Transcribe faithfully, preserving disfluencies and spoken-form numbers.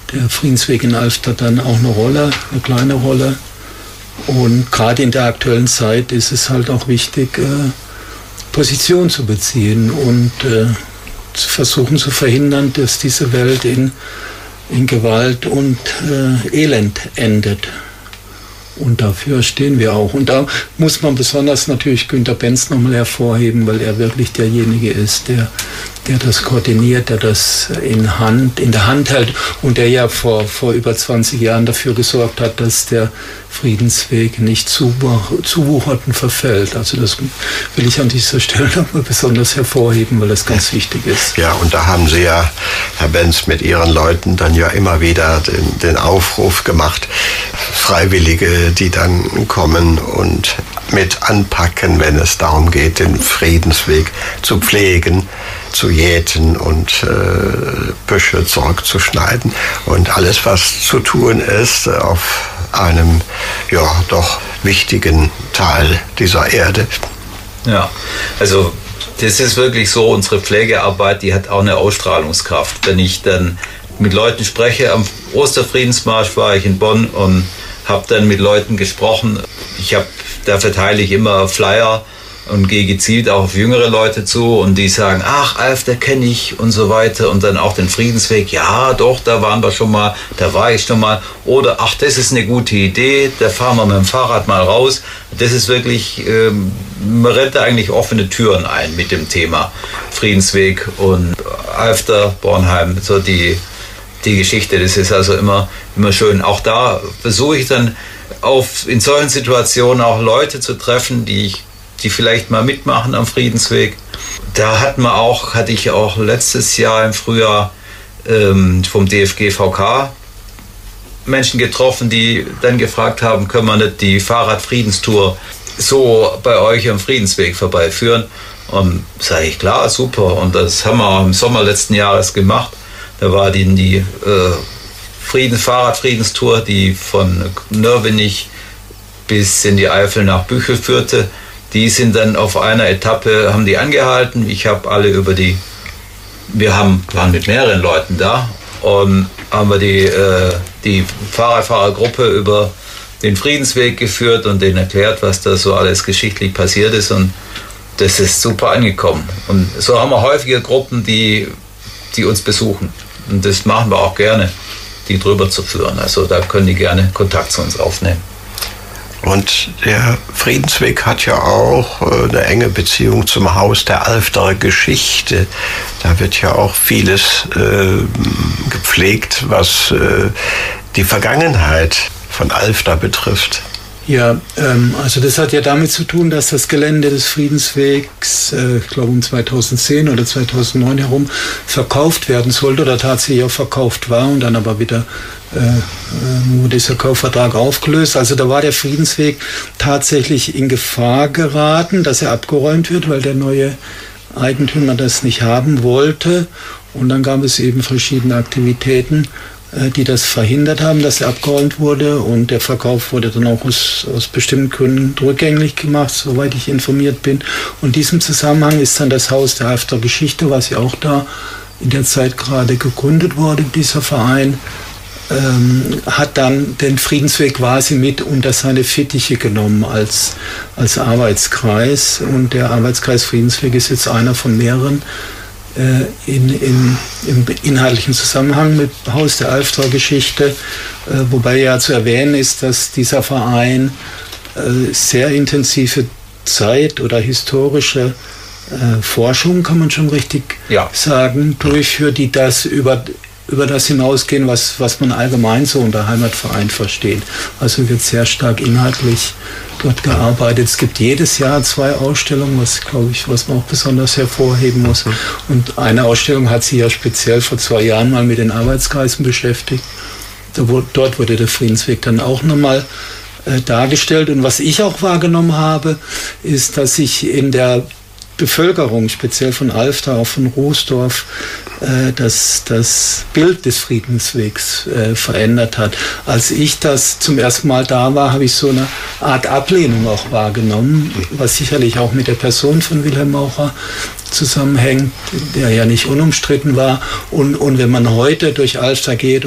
der Friedensweg in Alfter dann auch eine Rolle, eine kleine Rolle. Und gerade in der aktuellen Zeit ist es halt auch wichtig, äh, Position zu beziehen und äh, zu versuchen zu verhindern, dass diese Welt in, in Gewalt und äh, Elend endet. Und dafür stehen wir auch. Und da muss man besonders natürlich Günter Benz nochmal hervorheben, weil er wirklich derjenige ist, der, der das koordiniert, der das in, Hand, in der Hand hält und der ja vor, vor über zwanzig Jahren dafür gesorgt hat, dass der Friedensweg nicht zuwuchert und verfällt. Also das will ich an dieser Stelle nochmal besonders hervorheben, weil das ganz wichtig ist. Ja, und da haben Sie ja, Herr Benz, mit Ihren Leuten dann ja immer wieder den, den Aufruf gemacht, Freiwillige, die dann kommen und mit anpacken, wenn es darum geht, den Friedensweg zu pflegen, zu jäten und äh, Büsche zurückzuschneiden und alles, was zu tun ist auf einem ja doch wichtigen Teil dieser Erde. Ja, also das ist wirklich so, unsere Pflegearbeit, die hat auch eine Ausstrahlungskraft. Wenn ich dann mit Leuten spreche, am Osterfriedensmarsch war ich in Bonn und habe dann mit Leuten gesprochen. Ich habe, da verteile ich immer Flyer und gehe gezielt auch auf jüngere Leute zu und die sagen, ach, Alfter kenne ich und so weiter und dann auch den Friedensweg, ja doch, da waren wir schon mal, da war ich schon mal oder ach, das ist eine gute Idee, da fahren wir mit dem Fahrrad mal raus. Das ist wirklich, ähm, man rennt da eigentlich offene Türen ein mit dem Thema Friedensweg und Alfter, Bornheim, so die, die Geschichte, das ist also immer, immer schön. Auch da versuche ich dann auf, in solchen Situationen auch Leute zu treffen, die ich die vielleicht mal mitmachen am Friedensweg. Da hat man auch, hatte ich auch letztes Jahr im Frühjahr ähm, vom D F G V K Menschen getroffen, die dann gefragt haben, können wir nicht die Fahrradfriedenstour so bei euch am Friedensweg vorbeiführen? Und sage ich, klar, super. Und das haben wir auch im Sommer letzten Jahres gemacht. Da war die, die äh, Frieden, Fahrradfriedenstour, die von Nörvenich bis in die Eifel nach Büchel führte. Die sind dann auf einer Etappe, haben die angehalten. Ich habe alle über die, wir haben, waren mit mehreren Leuten da und haben wir die, äh, die Fahrradfahrergruppe über den Friedensweg geführt und denen erklärt, was da so alles geschichtlich passiert ist und das ist super angekommen. Und so haben wir häufige Gruppen, die, die uns besuchen und das machen wir auch gerne, die drüber zu führen. Also da können die gerne Kontakt zu uns aufnehmen. Und der Friedensweg hat ja auch eine enge Beziehung zum Haus der Alfter Geschichte. Da wird ja auch vieles äh, gepflegt, was äh, die Vergangenheit von Alfter betrifft. Ja, ähm, also das hat ja damit zu tun, dass das Gelände des Friedenswegs, äh, ich glaube um zweitausendzehn oder zweitausendneun herum, verkauft werden sollte oder tatsächlich auch verkauft war und dann aber wieder äh, nur dieser Kaufvertrag aufgelöst. Also da war der Friedensweg tatsächlich in Gefahr geraten, dass er abgeräumt wird, weil der neue Eigentümer das nicht haben wollte. Und dann gab es eben verschiedene Aktivitäten, die das verhindert haben, dass er abgeräumt wurde und der Verkauf wurde dann auch aus, aus bestimmten Gründen rückgängig gemacht, soweit ich informiert bin. Und in diesem Zusammenhang ist dann das Haus der Alfter Geschichte, was ja auch da in der Zeit gerade gegründet wurde, dieser Verein, ähm, hat dann den Friedensweg quasi mit unter seine Fittiche genommen als, als Arbeitskreis. Und der Arbeitskreis Friedensweg ist jetzt einer von mehreren, In, in, im inhaltlichen Zusammenhang mit Haus der Alfter Geschichte, äh, wobei ja zu erwähnen ist, dass dieser Verein äh, sehr intensive Zeit- oder historische äh, Forschung, kann man schon richtig ja. sagen, durchführt, die das über, über das hinausgehen, was, was man allgemein so unter Heimatverein versteht. Also wird sehr stark inhaltlich dort gearbeitet. Es gibt jedes Jahr zwei Ausstellungen, was, glaube ich, was man auch besonders hervorheben muss. Und eine Ausstellung hat sich ja speziell vor zwei Jahren mal mit den Arbeitskreisen beschäftigt. Da wurde, dort wurde der Friedensweg dann auch nochmal äh, dargestellt. Und was ich auch wahrgenommen habe, ist, dass sich in der Bevölkerung, speziell von Alfter, auch von Rußdorf, äh, das, das Bild des Friedenswegs äh, verändert hat. Als ich das zum ersten Mal da war, habe ich so eine Art Ablehnung auch wahrgenommen, was sicherlich auch mit der Person von Wilhelm Maucher zusammenhängt, der ja nicht unumstritten war. Und, und wenn man heute durch Alfter geht